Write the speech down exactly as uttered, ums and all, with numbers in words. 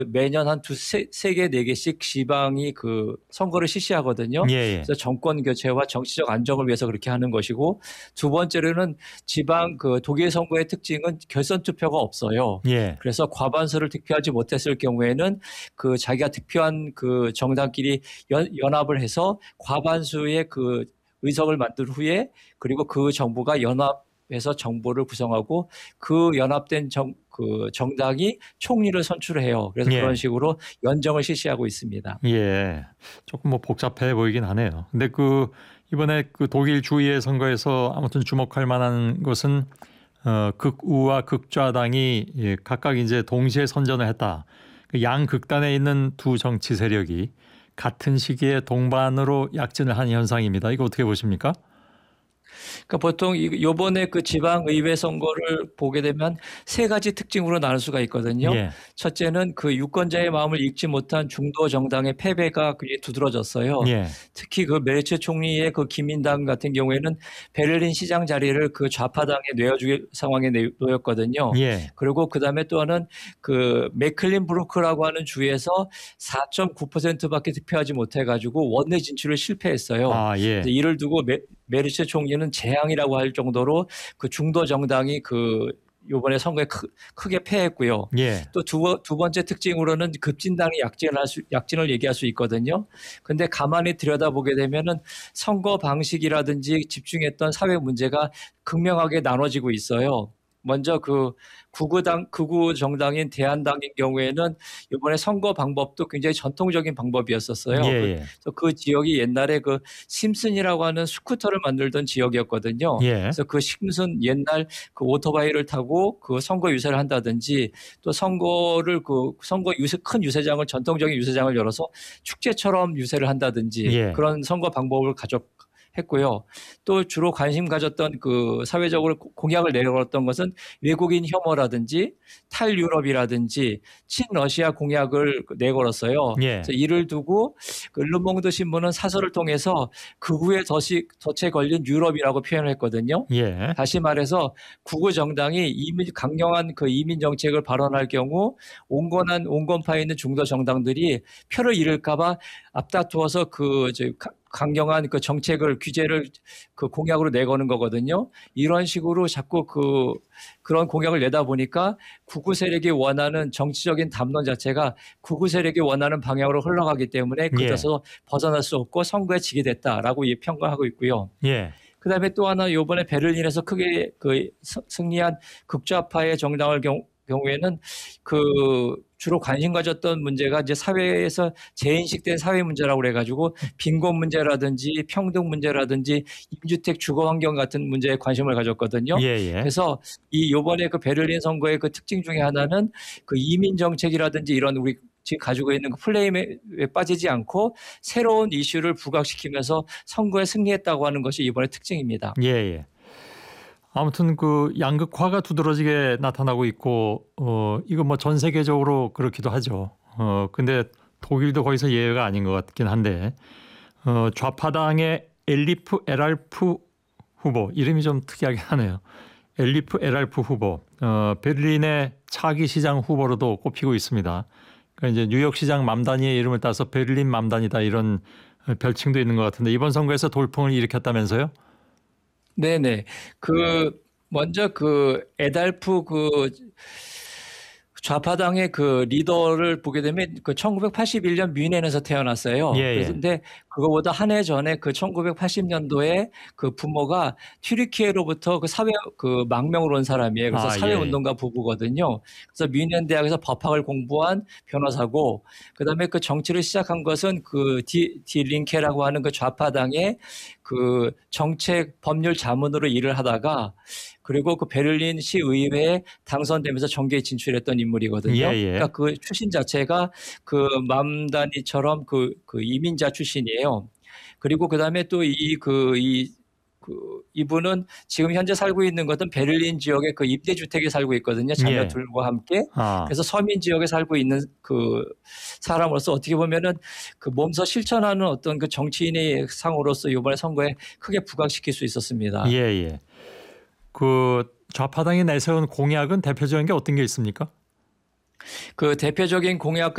매년 한 두 세 세 개 네 개씩 지방이 그 선거를 실시하거든요. 예예. 그래서 정권 교체와 정치적 안정을 위해서 그렇게 하는 것이고, 두 번째로는 지방 그 독일 선거의 특징은 결선 투표가 없어요. 예. 그래서 과반수를 득표하지 못했을 경우에는 그 자기가 득표한 그 정당끼리 연, 연합을 해서 과반수의 그 의석을 만든 후에, 그리고 그 정부가 연합해서 정부를 구성하고 그 연합된 정, 그 정당이 총리를 선출해요. 그래서 예. 그런 식으로 연정을 실시하고 있습니다. 예. 조금 뭐 복잡해 보이긴 하네요. 근데 그 이번에 그 독일 주의 선거에서 아무튼 주목할 만한 것은 어, 극우와 극좌당이 예, 각각 이제 동시에 선전을 했다. 그 양극단에 있는 두 정치 세력이 같은 시기에 동반으로 약진을 한 현상입니다. 이거 어떻게 보십니까? 그러니까 보통 이- 요번에 그 지방의회 선거를 보게 되면 세 가지 특징으로 나눌 수가 있거든요. 예. 첫째는 그 유권자의 마음을 읽지 못한 중도 정당의 패배가 굉장히 두드러졌어요. 예. 특히 그 메르츠 총리의 그 기민당 같은 경우에는 베를린 시장 자리를 그 좌파당에 내어줄 상황에 내- 놓였거든요. 예. 그리고 그 다음에 또 하나는 그 메클린부르크라고 하는 주에서 사 점 구 퍼센트밖에 득표하지 못해가지고 원내 진출을 실패했어요. 아, 예. 그래서 이를 두고 메, 메르츠 총리는 재앙이라고 할 정도로 그 중도 정당이 그 요번에 선거에 크, 크게 패했고요. 예. 또 두 두 번째 특징으로는 급진당이 약진을 할 수, 약진을 얘기할 수 있거든요. 근데 가만히 들여다보게 되면은 선거 방식이라든지 집중했던 사회 문제가 극명하게 나눠지고 있어요. 먼저 그 극우당, 극우 정당인 대한당인 경우에는 이번에 선거 방법도 굉장히 전통적인 방법이었었어요. 예. 그, 예. 그래서 그 지역이 옛날에 그 심슨이라고 하는 스쿠터를 만들던 지역이었거든요. 예. 그래서 그 심슨 옛날 그 오토바이를 타고 그 선거 유세를 한다든지, 또 선거를 그 선거 유세 큰 유세장을 전통적인 유세장을 열어서 축제처럼 유세를 한다든지 예. 그런 선거 방법을 가져 했고요. 또 주로 관심 가졌던 그 사회적으로 고- 공약을 내걸었던 것은 외국인 혐오라든지 탈유럽이라든지 친러시아 공약을 내걸었어요. 예. 그래서 이를 두고 그 르몽드 신문은 사설을 통해서 극우의 덫이 덫에 걸린 유럽이라고 표현을 했거든요. 예. 다시 말해서 극우 정당이 이민 강경한 그 이민 정책을 발언할 경우 온건한 온건파에 있는 중도 정당들이 표를 잃을까봐 앞다투어서 그 저 강경한 그 정책을 규제를 그 공약으로 내거는 거거든요. 이런 식으로 자꾸 그 그런 공약을 내다 보니까 극우 세력이 원하는 정치적인 담론 자체가 극우 세력이 원하는 방향으로 흘러가기 때문에 예. 그것에서 벗어날 수 없고 선거에 지게 됐다라고 이 평가하고 있고요. 예. 그다음에 또 하나 요번에 베를린에서 크게 그 스- 승리한 극좌파의 정당을 경우, 경우에는 그 주로 관심 가졌던 문제가 이제 사회에서 재인식된 사회 문제라고 그래가지고 빈곤 문제라든지 평등 문제라든지 임주택 주거 환경 같은 문제에 관심을 가졌거든요. 예. 예. 그래서 이 요번에 그 베를린 선거의 그 특징 중에 하나는 그 이민 정책이라든지 이런 우리 지금 가지고 있는 그 플레임에 빠지지 않고 새로운 이슈를 부각시키면서 선거에 승리했다고 하는 것이 이번의 특징입니다. 예. 예. 아무튼 그 양극화가 두드러지게 나타나고 있고 어 이거 뭐 전 세계적으로 그렇기도 하죠. 어 근데 독일도 거기서 예외가 아닌 것 같긴 한데 어 좌파당의 엘리프 에랄프 후보 이름이 좀 특이하긴 하네요. 엘리프 에랄프 후보 어 베를린의 차기 시장 후보로도 꼽히고 있습니다. 그러니까 이제 뉴욕시장 맘다니의 이름을 따서 베를린 맘다니다 이런 별칭도 있는 것 같은데 이번 선거에서 돌풍을 일으켰다면서요? 네네. 그 먼저 그 에달프 그 좌파당의 그 리더를 보게 되면 그 천구백팔십일 년 뮌헨에서 태어났어요. 예. 그래서 예. 근데 그거보다 한 해 전에 그 천구백팔십 년도에 그 부모가 튀르키예로부터 그 사회 그 망명으로 온 사람이에요. 그래서 아, 예. 사회운동가 부부거든요. 그래서 뮌헨 대학에서 법학을 공부한 변호사고, 그다음에 그 정치를 시작한 것은 그 디, 디 링케라고 하는 그 좌파당의 그 정책 법률 자문으로 일을 하다가, 그리고 그 베를린 시의회에 당선되면서 정계에 진출했던 인물이거든요. 예. 예. 그러니까 그 출신 자체가 그 맘다니처럼 그, 그 이민자 출신이에요. 그리고 그 다음에 또 이 그 이 그 이분은 지금 현재 살고 있는 것은 베를린 지역의 그 임대주택에 살고 있거든요. 자녀 예. 둘과 함께. 아. 그래서 서민 지역에 살고 있는 그 사람으로서 어떻게 보면은 그 몸소 실천하는 어떤 그 정치인의 상으로서 이번에 선거에 크게 부각시킬 수 있었습니다. 예. 예. 그 좌파당이 내세운 공약은 대표적인 게 어떤 게 있습니까? 그 대표적인 공약